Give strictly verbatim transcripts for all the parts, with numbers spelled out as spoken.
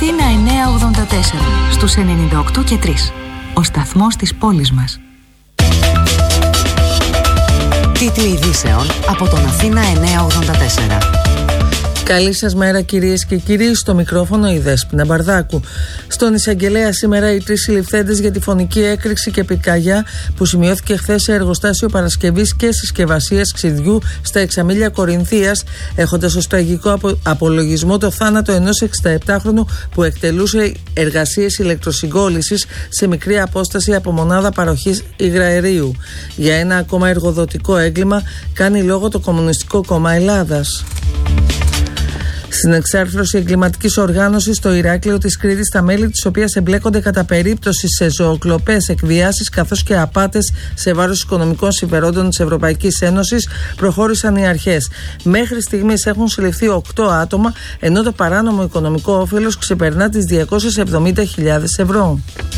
Αθήνα εννιακόσια ογδόντα τέσσερα, στους ενενήντα οκτώ και τρία. Ο σταθμός της πόλης μας. Τίτλοι ειδήσεων από τον Αθήνα εννιακόσια ογδόντα τέσσερα. Καλή σας μέρα κυρίες και κύριοι, στο μικρόφωνο η Δέσποινα Μπαρδάκου. Στον εισαγγελέα σήμερα οι τρεις συλληφθέντες για τη φωνική έκρηξη και πυρκαγιά που σημειώθηκε χθες σε εργοστάσιο παρασκευής και συσκευασίας ξυδιού στα Εξαμήλια Κορινθίας, έχοντας ως τραγικό απο... απολογισμό το θάνατο ενός εξηνταεπτάχρονου που εκτελούσε εργασίες ηλεκτροσυγκόλλησης σε μικρή απόσταση από μονάδα παροχής υγραερίου. Για ένα ακόμα εργοδοτικό έγκλημα κάνει λόγο το Κομμουνιστικό Κόμμα Ελλάδας. Στην εξάρθρωση εγκληματικής οργάνωσης στο Ηράκλειο της Κρήτης, τα μέλη της οποίας εμπλέκονται κατά περίπτωση σε ζωοκλοπές, εκβιάσεις καθώς και απάτες σε βάρος οικονομικών συμφερόντων της Ευρωπαϊκής Ένωσης, προχώρησαν οι αρχές. Μέχρι στιγμής έχουν συλληφθεί οκτώ άτομα, ενώ το παράνομο οικονομικό όφελος ξεπερνά τις διακόσιες εβδομήντα χιλιάδες ευρώ.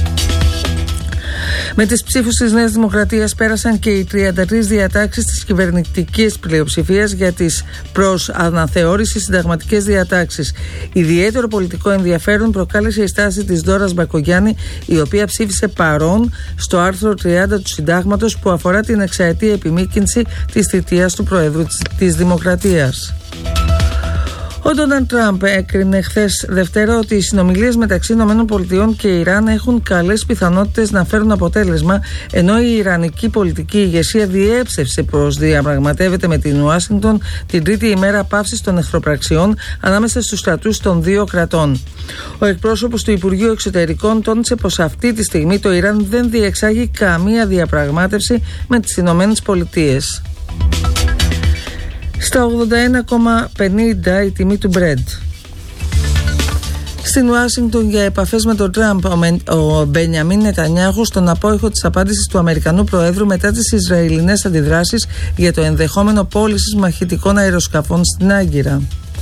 Με τις ψήφους της Νέας Δημοκρατίας πέρασαν και οι τριάντα τρεις διατάξεις της κυβερνητικής πλειοψηφίας για τις προς αναθεώρηση συνταγματικές διατάξεις. Ιδιαίτερο πολιτικό ενδιαφέρον προκάλεσε η στάση της Δώρας Μπακογιάννη, η οποία ψήφισε παρόν στο άρθρο τριάντα του Συντάγματος που αφορά την εξαετή επιμήκυνση της θητείας του Προέδρου της Δημοκρατίας. Ο Ντόναλντ Τραμπ έκρινε χθες Δευτέρα ότι οι συνομιλίες μεταξύ ΗΠΑ και Ιράν έχουν καλές πιθανότητες να φέρουν αποτέλεσμα, ενώ η ιρανική πολιτική ηγεσία διέψευσε πως διαπραγματεύεται με την Ουάσιγκτον την τρίτη ημέρα παύσης των εχθροπραξιών ανάμεσα στους στρατούς των δύο κρατών. Ο εκπρόσωπος του Υπουργείου Εξωτερικών τόνισε πως αυτή τη στιγμή το Ιράν δεν διεξάγει καμία διαπραγμάτευση με τις ΗΠΑ. Στα ογδόντα ένα κόμμα πενήντα η τιμή του Brent. Στην Ουάσιγκτον για επαφές με τον Τραμπ, ο Μπενιαμίν Νετανιάχου στον απόϊχο της απάντησης του Αμερικανού Προέδρου μετά τις Ισραηλινές αντιδράσεις για το ενδεχόμενο πώλησης μαχητικών αεροσκαφών στην Άγκυρα.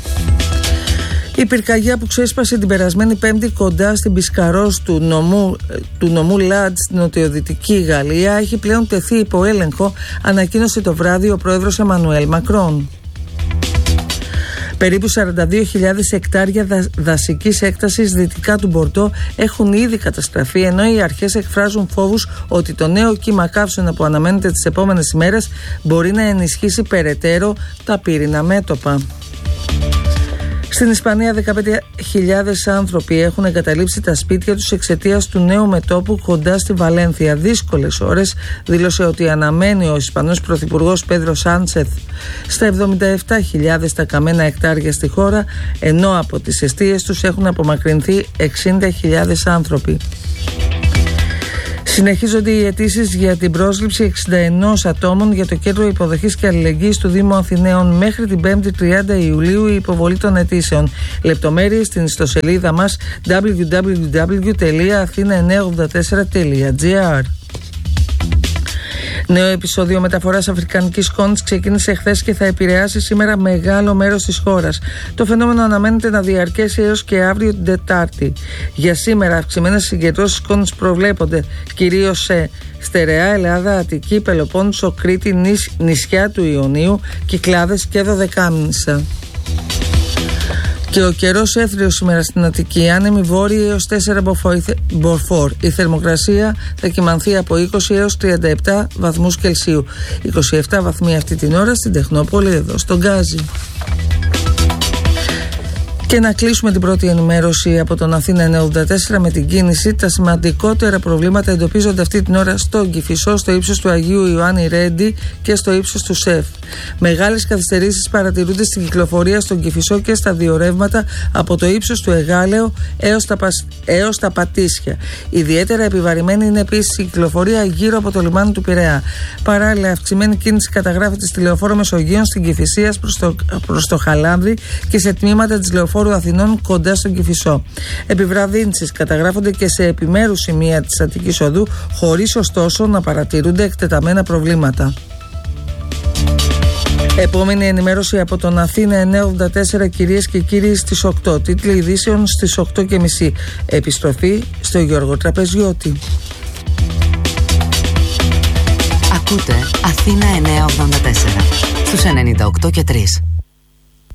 Η πυρκαγιά που ξέσπασε την περασμένη Πέμπτη κοντά στην Πισκαρός του νομού, του νομού Λαντ στην νοτιοδυτική Γαλλία έχει πλέον τεθεί υπό έλεγχο, ανακοίνωσε το βράδυ ο πρόεδρος Εμμανουέλ Μακρόν. Περίπου σαράντα δύο χιλιάδες εκτάρια δα, δασικής έκτασης δυτικά του Μπορντό έχουν ήδη καταστραφεί, ενώ οι αρχές εκφράζουν φόβους ότι το νέο κύμα καύσωνα που αναμένεται τις επόμενες ημέρες μπορεί να ενισχύσει περαιτέρω τα πύριννα μέτωπα. Στην Ισπανία δεκαπέντε χιλιάδες άνθρωποι έχουν εγκαταλείψει τα σπίτια τους εξαιτίας του νέου μετώπου κοντά στη Βαλένθια. Δύσκολες ώρες, δήλωσε ότι αναμένει ο Ισπανός Πρωθυπουργός Πέδρο Σάντσεθ. Στα εβδομήντα επτά χιλιάδες τα καμένα εκτάρια στη χώρα, ενώ από τις εστίες τους έχουν απομακρυνθεί εξήντα χιλιάδες άνθρωποι. Συνεχίζονται οι αιτήσεις για την πρόσληψη εξήντα ένα ατόμων για το Κέντρο Υποδοχής και Αλληλεγγύης του Δήμου Αθηναίων μέχρι την πέμπτη τριάντα Ιουλίου η υποβολή των αιτήσεων. Λεπτομέρειες στην ιστοσελίδα μας double-u double-u double-u τελεία athena εννιακόσια ογδόντα τέσσερα τελεία gr. Νέο επεισόδιο μεταφοράς αφρικανικής σκόνης ξεκίνησε χθες και θα επηρεάσει σήμερα μεγάλο μέρος της χώρας. Το φαινόμενο αναμένεται να διαρκέσει έως και αύριο την Τετάρτη. Για σήμερα αυξημένες συγκεντρώσεις σκόνης προβλέπονται κυρίως σε Στερεά, Ελλάδα, Αττική, Πελοπόννησο, Κρήτη, νησ, νησιά του Ιωνίου, Κυκλάδες και Δωδεκάνησα. Και ο καιρός έθριος σήμερα στην Αττική, άνεμοι βόρειοι έως τέσσερα μποφόρ. Η θερμοκρασία θα κυμανθεί από είκοσι έως τριάντα επτά βαθμούς Κελσίου. είκοσι επτά βαθμοί αυτή την ώρα στην Τεχνόπολη, εδώ στον Γκάζι. Και να κλείσουμε την πρώτη ενημέρωση από τον Αθήνα εννιακόσια ογδόντα τέσσερα με την κίνηση. Τα σημαντικότερα προβλήματα εντοπίζονται αυτή την ώρα στον Κηφισό, στο ύψος του Αγίου Ιωάννη Ρέντι και στο ύψος του ΣΕΦ. Μεγάλες καθυστερήσεις παρατηρούνται στην κυκλοφορία στον Κηφισό και στα δύο ρεύματα από το ύψος του Εγάλεο έως τα, Πασ... έως τα Πατήσια. Ιδιαίτερα επιβαρημένη είναι επίσης η κυκλοφορία γύρω από το λιμάνι του Πειραιά. Παράλληλα, αυξημένη κίνηση καταγράφεται στη Λεωφόρο Μεσογείων, στην Κηφισίας προς το, προς το Χαλάνδρι και σε τμήματα της Λεωφόρου Αθηνών κοντά στον Κηφισό. Επιβραδύνσεις καταγράφονται και σε επιμέρους σημεία της Αττικής Οδού, χωρίς ωστόσο να παρατηρούνται εκτεταμένα προβλήματα. Επόμενη ενημέρωση από τον Αθήνα εννιακόσια ογδόντα τέσσερα, κυρίες και κύριοι, στις οκτώ. Τίτλοι ειδήσεων στις οκτώ και μισή. Επιστροφή στο Γιώργο Τραπεζιώτη. Ακούτε Αθήνα εννιακόσια ογδόντα τέσσερα στους ενενήντα οκτώ και τρία.